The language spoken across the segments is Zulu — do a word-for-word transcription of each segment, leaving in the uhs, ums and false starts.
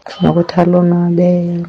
Nokuthi alonwabe.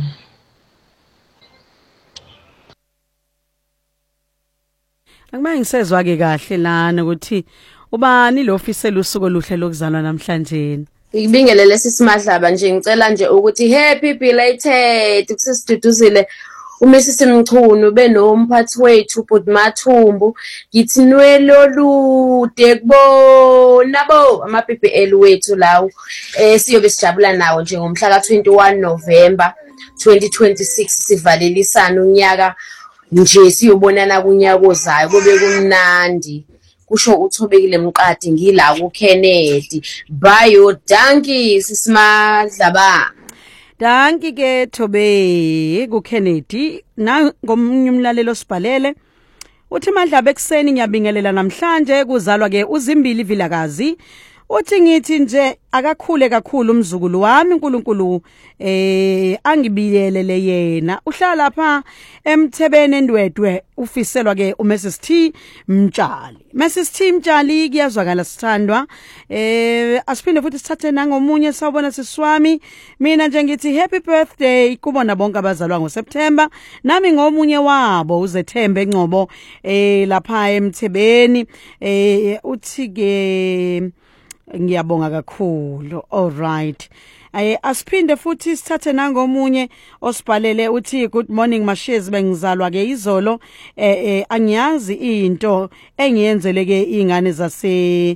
Angima ngisezwa ke kahle lana ukuthi ubani lo ofisela usuku oluhle lokuzalwa namhlanje. Ngibingelele sisimadlaba nje ngicela nje ukuthi happy belated kusisiduduzile uMisisi Mchunu benomphathi wethu Bhuti Mathumbu ngithi nwelo lude kubona bo ama B B L wethu lawo eh siyobe sijabula nawo nje ngomhla ka twenty-one November twenty twenty-six sivalelisana unyaka nje siyobonana kunyaka ozayo kube kumnandi kusho uthobekile Mqadi ngila ku Kennedy bayo danki sisimadlaba. Danki ke Thobe ku Kennedy na ngomunye umlalelo sibhalele uthi Madlaba ekseni ngiyabingelela namhlanje kuzalwa ke uzimbili vilakazi uthi ngithi nje akakhule kakhulu umzukulu wami uNkulunkulu eh angibiyelele yena uhlala lapha eMthebeni eNdwedwe ufiselwa ke uMrs T Mtshali Mrs T Mtshali kuyazwakala sithandwa eh asiphinde futhi sithathe nangomunye sawubona siswami mina nje ngithi happy birthday kubona bonke abazalwa ngoSeptember nami ngomunye wabo uzethembe Ngcobo eh lapha eMthebeni eh uthi ke ngiyabonga kakhulu. All right. Aye asiphinde futhi sithathe nangomunye osibhalele uthi good morning Mashezi bengizalwa ke izolo eh, eh angiyazi into engiyenzeleke ingane zase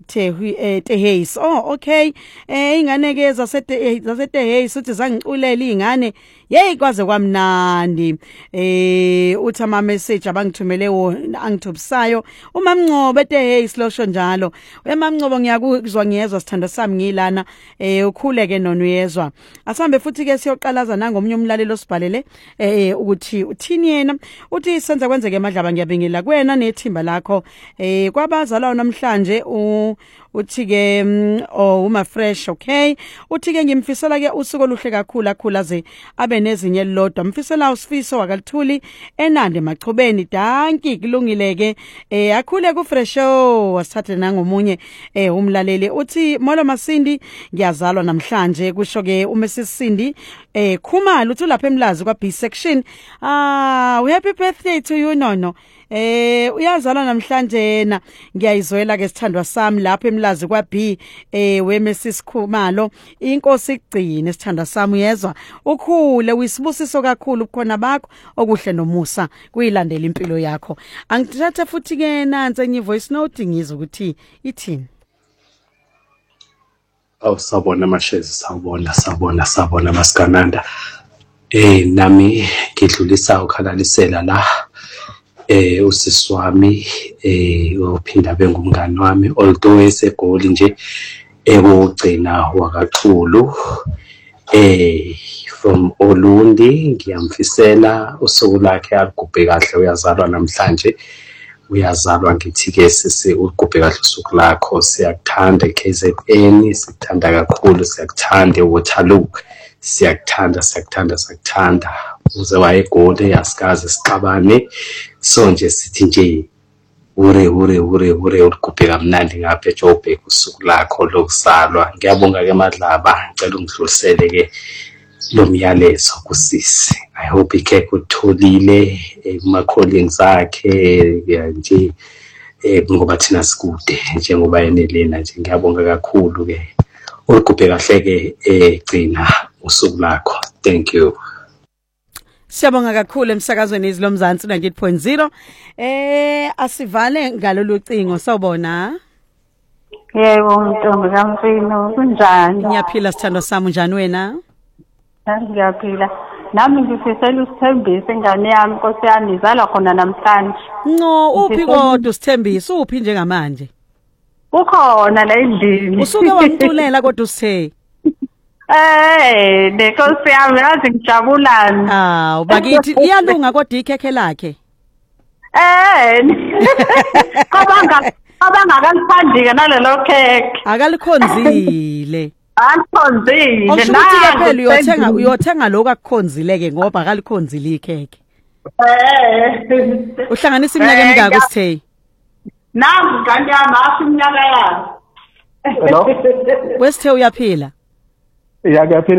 Tehis. Oh okay. Eh ingane ke zase zase Tehis uthi zangiculela izingane hey kwaze kwamnandi. Eh uthi ama message abangithumele wona angithubisayo uma Mncube eTehis losho njalo. Ema Mncube ngiyakuzwa ngiyezwa sithanda sami ngilana eh ukhuleke nonu yezwa. Asambe futhi ke siyoqalaza nangomunye umlalelo sibhalele eh ukuthi uthini yena uthi senza kwenzeke Madlaba ngiyabingela kuwena nethimba lakho eh kwabazalwa namhlanje u uthi ke oh uma fresh okay uthi ke ngimfisela ke usuku oluhle kakhulu akhulaze abe nezinye lodwa mfisela usifiso wakalithuli enande machobeni danki kulungile ke eh akhule ku fresho wasithathe nangomunye eh umlaleli uthi Molo Masindi ngiyazalwa namhlanje kusho ke uMrs Cindy eh Khumalo uthi lapha eMlazi kwa B section ah happy birthday to you nono eh uyazalwa namhlanje na ngiyayizwela ke sithandwa sami lapha eMlazi kwa B eh weMrs Khumalo inkosi igcine sithandwa sami uyezwa ukhule uyisibusiso kakhulu khona bakho okuhle nomusa kuyilandela impilo yakho angithatha futhi ke nanze enye voice note ngizwe ukuthi ithini. Aw sabona Mashezi sawubona sawubona sawubona Masikananda eh nami ngidlulisa ukhalalisela la eh usisi wami eh ophinda bengumngani wami although esegoli nje ekugcina wakaXhulu eh from Olundi ngiyamfisela usuku lakhe aligubhe kahle uyazalwa namhlanje uyazalwa ngithi ke sisi ugubhe kahle usuku lakho siyakuthanda K Z N sikuthanda kakhulu siyakuthanda Waterloo siyakuthanda siyakuthanda siyakuthanda uze wayegoli asikaze sixabane so nje sithi nje ure ure ure ure ugubhe kamnandi ngapha eJoburg usuku lakho lokuzalwa ngiyabonga ke Madlaba ngicela ungidlulisele ke lo myalezo kusisi I hope ikeke utholile kuma callings akhe nje eh ngoba thina sikude njengoba yenelena nje ngiyabonga kakhulu ke ugubhe kahle ke egcina usuku lakho. Thank you. Siyabonga kakhulu emsakazweni izilomzansi ninety point zero eh asivale ngalolu cingo sawubona. Yebo Ntombi kaMfino kunjani? Ngiyaphila sithando sami njani wena? Ngiyaphila. Nami ngifisela usithembise ingane yami Nkosi yami izalwa khona namhlanje. No uphi kodwa usithembise uphi njengamanje? Ukhona la endlini. Usuke wamculela kodwa usithe. Eh Nkosi yami yazi ngijabulani. Ah bakithi iyalunga kodwa ikhekhe lakhe. Eh abanga abangakaliphandi nalelo khekhe. Akalikhonzile. Alikhonzile na phela uyothenga uyothenga lokho akukhonzileke ngoba akalikhonzile ikhekhe. Eh uhlanganisa iminyaka emingaki usithe? Nami ngane yami afi iminyaka yami. Hello. Wesithe uyaphila? Yeah,